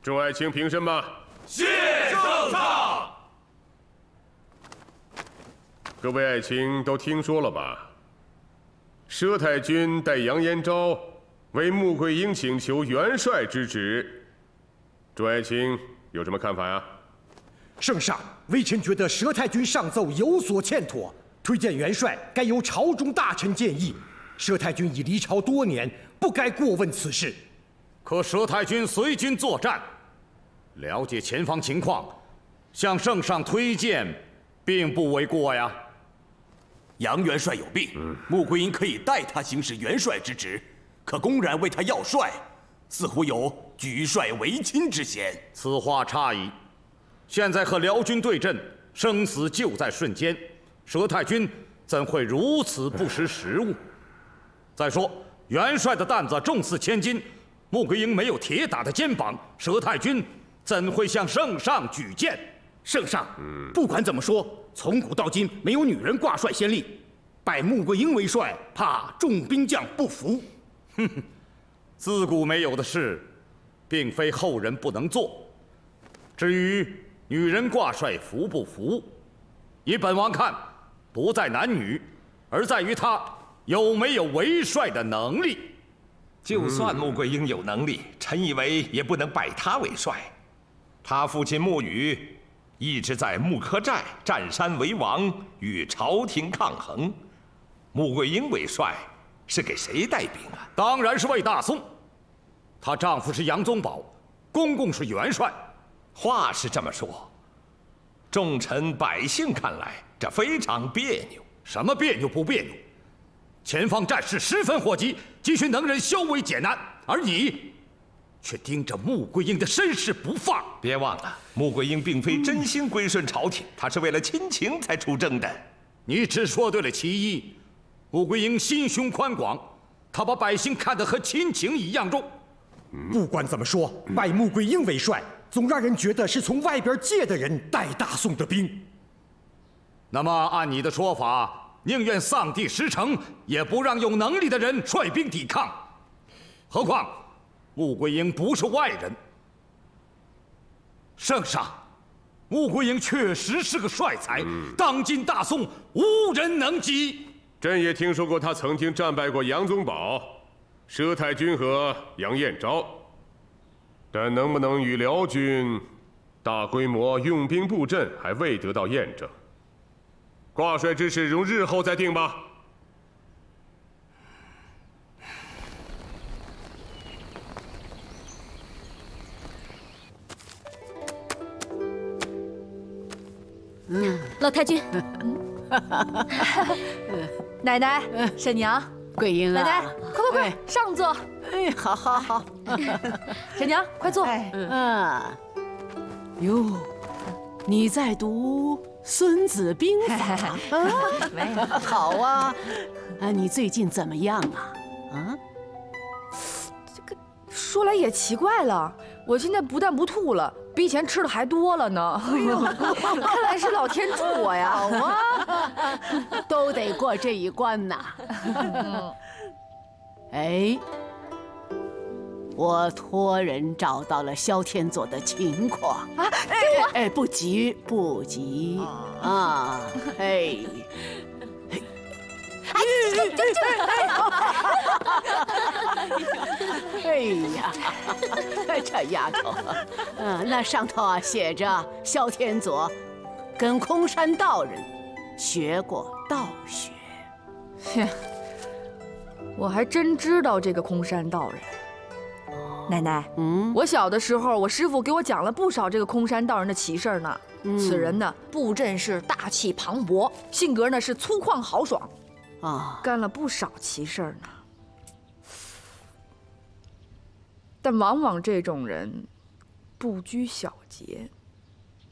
众爱卿平身吧。 谢圣上。 各位爱卿都听说了吧？佘太君代杨延昭为穆桂英请求元帅之职，众爱卿有什么看法呀？ 圣上，微臣觉得佘太君上奏有所欠妥，推荐元帅该由朝中大臣建议。佘太君已离朝多年，不该过问此事。 可佘太君随军作战，了解前方情况，向圣上推荐，并不为过呀。 杨元帅有病，穆桂英可以代他行使元帅之职，可公然为他要帅，似乎有举帅为亲之嫌。 此话差矣。现在和辽军对阵，生死就在瞬间，佘太君怎会如此不识时务？再说，元帅的担子重似千斤，穆桂英没有铁打的肩膀，佘太君怎会向圣上举荐？ 圣上，不管怎么说，从古到今没有女人挂帅先例，拜穆桂英为帅，怕众兵将不服。 哼哼，自古没有的事，并非后人不能做。至于女人挂帅服不服，以本王看，不在男女，而在于她有没有为帅的能力。 就算穆桂英有能力，臣以为也不能拜她为帅。他父亲穆羽一直在木柯寨占山为王，与朝廷抗衡。穆桂英为帅，是给谁带兵啊？ 当然是为大宋。她丈夫是杨宗保，公公是元帅。 话是这么说，众臣百姓看来，这非常别扭。 什么别扭不别扭？前方战事十分火急，急需能人消危解难，而你却盯着穆桂英的身世不放。 别忘了，穆桂英并非真心归顺朝廷，她是为了亲情才出征的。 你只说对了其一，穆桂英心胸宽广，她把百姓看得和亲情一样重。 不管怎么说，拜穆桂英为帅，总让人觉得是从外边借的人带大宋的兵。 那么按你的说法，宁愿丧地十城，也不让有能力的人率兵抵抗。何况穆桂英不是外人。圣上，穆桂英确实是个帅才，当今大宋无人能及。 朕也听说过他曾经战败过杨宗保、佘太君和杨彦昭，但能不能与辽军大规模用兵布阵，还未得到验证。挂帅之事容日后再定吧。 老太君，奶奶、婶娘、 桂英啊， 奶奶，快，上座。 哎，好好好。 婶娘，快坐。 哟，你在读《孙子兵法》啊？好啊，你最近怎么样啊？啊？ 这个说来也奇怪了，我现在不但不吐了，比以前吃的还多了呢。哎呦，看来是老天助我呀！ 好啊，都得过这一关呐。哎，我托人找到了萧天佐的情况啊！哎，不急不急啊！哎。哎呀，这丫头，那上头啊写着萧天佐跟空山道人学过道学。 我还真知道这个空山道人。奶奶，我小的时候，我师父给我讲了不少这个空山道人的奇事儿呢。此人呢，布阵是大气磅礴，性格呢是粗犷豪爽，干了不少奇事儿呢。但往往这种人不拘小节，